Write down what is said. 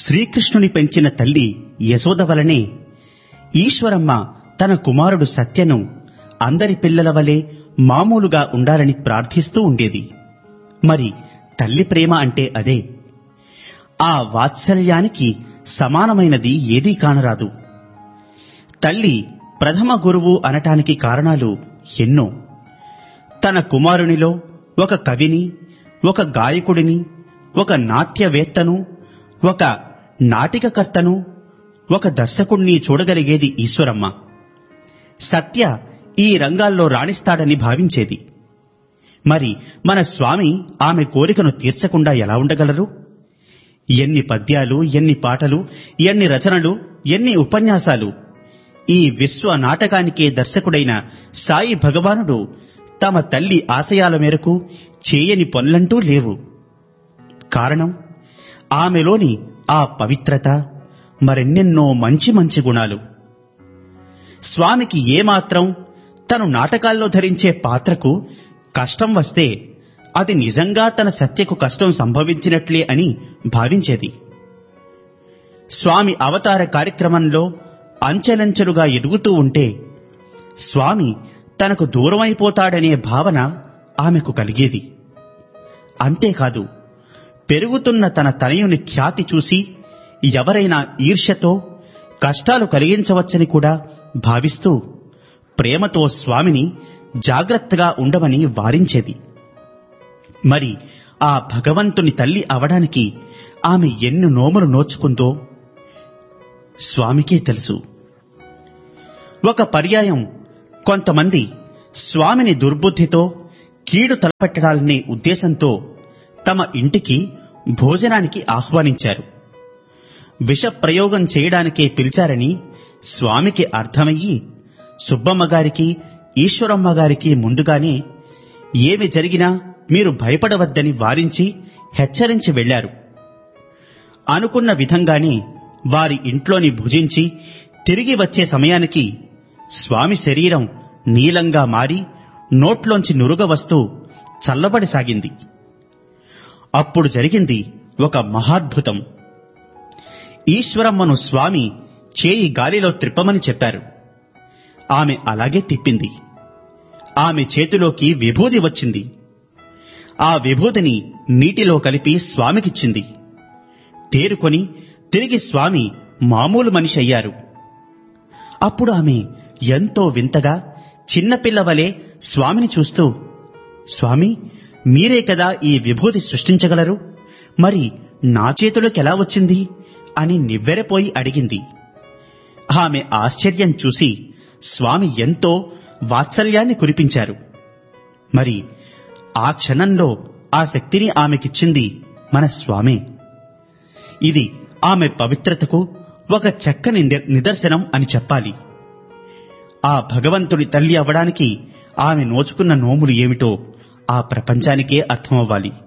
శ్రీకృష్ణుని పెంచిన తల్లి యశోద వలనే ఈశ్వరమ్మ తన కుమారుడు సత్యను అందరి పిల్లల వలె మామూలుగా ఉండాలని ప్రార్థిస్తూ ఉండేది. మరి తల్లి ప్రేమ అంటే అదే. ఆ వాత్సల్యానికి సమానమైనది ఏదీ కానరాదు. తల్లి ప్రథమ గురువు అనటానికి కారణాలు ఎన్నో. తన కుమారునిలో ఒక కవిని, ఒక గాయకుడిని, ఒక నాట్యవేత్తను, ఒక నాటికకర్తను, ఒక దర్శకుణ్ణి చూడగలిగేది ఈశ్వరమ్మ. సత్య ఈ రంగాల్లో రాణిస్తాడని భావించేది. మరి మన స్వామి ఆమె కోరికను తీర్చకుండా ఎలా ఉండగలరు? ఎన్ని పద్యాలు, ఎన్ని పాటలు, ఎన్ని రచనలు, ఎన్ని ఉపన్యాసాలు! ఈ విశ్వ నాటకానికే దర్శకుడైన సాయి భగవానుడు తమ తల్లి ఆశయాల మేరకు చేయని పనులంటూ లేవు. కారణం ఆమెలోని ఆ పవిత్రత, మరెన్నెన్నో మంచి మంచి గుణాలు. స్వామికి ఏమాత్రం తను నాటకాల్లో ధరించే పాత్రకు కష్టం వస్తే అది నిజంగా తన సత్యకు కష్టం సంభవించినట్లే అని భావించేది. స్వామి అవతార కార్యక్రమంలో అంచెలంచెలుగా ఎదుగుతూ ఉంటే స్వామి తనకు దూరమైపోతాడనే భావన ఆమెకు కలిగేది. అంతేకాదు, పెరుగుతున్న తన తనయుని ఖ్యాతి చూసి ఎవరైనా ఈర్ష్యతో కష్టాలు కలిగించవచ్చని కూడా భావిస్తూ ప్రేమతో స్వామిని జాగ్రత్తగా ఉండమని వారించేది. మరి ఆ భగవంతుని తల్లి అవడానికి ఆమె ఎన్ని నోములు నోచుకుందో స్వామికే తెలుసు. ఒక పర్యాయం కొంతమంది స్వామిని దుర్బుద్ధితో కీడు తలపెట్టాలనే ఉద్దేశంతో తమ ఇంటికి భోజనానికి ఆహ్వానించారు. విషప్రయోగం చేయడానికే పిలిచారని స్వామికి అర్థమయ్యి సుబ్బమ్మగారికి, ఈశ్వరమ్మగారికి ముందుగానే ఏమి జరిగినా మీరు భయపడవద్దని వారించి హెచ్చరించి వెళ్లారు. అనుకున్న విధంగానే వారి ఇంట్లోని భుజించి తిరిగి వచ్చే సమయానికి స్వామి శరీరం నీలంగా మారి నోట్లోంచి నురుగ వస్తూ చల్లబడసాగింది. అప్పుడు జరిగింది ఒక మహాద్భుతం. ఈశ్వరమ్మను స్వామి చేయి గాలిలో త్రిప్పమని చెప్పారు. ఆమె అలాగే తిప్పింది. ఆమె చేతిలోకి విభూది వచ్చింది. ఆ విభూదిని నీటిలో కలిపి స్వామికిచ్చింది. తేరుకొని తిరిగి స్వామి మామూలు మనిషి అయ్యారు. అప్పుడు ఆమె ఎంతో వింతగా చిన్నపిల్లవలే స్వామిని చూస్తూ, స్వామి, మీరే కదా ఈ విభూది సృష్టించగలరు, మరి నా చేతులోకెలా వచ్చింది అని నివ్వెరపోయి అడిగింది. ఆమె ఆశ్చర్యం చూసి స్వామి ఎంతో వాత్సల్యాన్ని కురిపించారు. మరి ఆ క్షణంలో ఆ శక్తిని ఆమెకిచ్చింది మన స్వామే. ఇది ఆమె పవిత్రతకు ఒక చక్కని నిదర్శనం అని చెప్పాలి. ఆ భగవంతుడి తల్లి అవ్వడానికి ఆమె నోచుకున్న నోములు ఏమిటో ఆ ప్రపంచానికే అర్థమవ్వాలి.